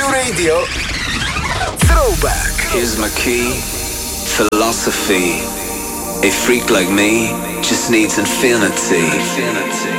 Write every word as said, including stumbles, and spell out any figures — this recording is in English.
Radio Throwback. Here's my key, philosophy. A freak like me just needs infinity.